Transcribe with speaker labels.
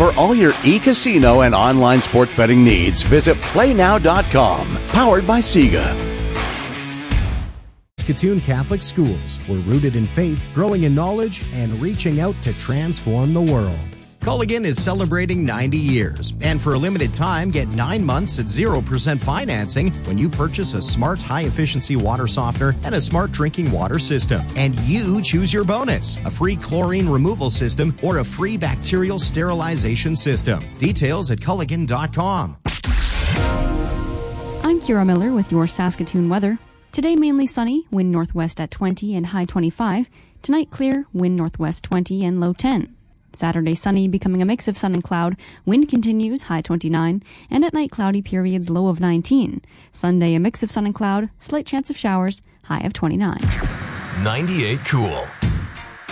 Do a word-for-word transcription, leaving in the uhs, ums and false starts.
Speaker 1: For all your e-casino and online sports betting needs, visit play now dot com. Powered by Sega.
Speaker 2: Saskatoon Catholic Schools. We're rooted in faith, growing in knowledge, and reaching out to transform the world. Culligan is celebrating ninety years, and for a limited time, get nine months at zero percent financing when you purchase a smart high-efficiency water softener and a smart drinking water system. And you choose your bonus, a free chlorine removal system or a free bacterial sterilization system. Details at culligan dot com.
Speaker 3: I'm Kira Miller with your Saskatoon weather. Today mainly sunny, wind northwest at twenty and high twenty-five. Tonight clear, wind northwest twenty and low ten. Saturday sunny, becoming a mix of sun and cloud. Wind continues, high twenty-nine, and at night cloudy periods, low of nineteen. Sunday a mix of sun and cloud, slight chance of showers, high of twenty-nine.
Speaker 4: ninety-eight Cool.